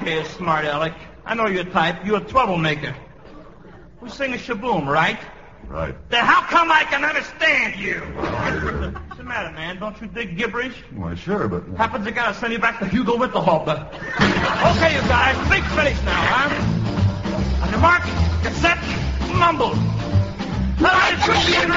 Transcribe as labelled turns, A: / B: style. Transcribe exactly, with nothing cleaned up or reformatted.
A: here, smart aleck. I know your type. You're a troublemaker. We sing a shaboom, right?
B: Right.
A: Then how come I can understand you? What's the matter, man? Don't you dig gibberish?
B: Why, sure, but...
A: Happens I gotta send you back to Hugo Winterhalter. Okay, you guys.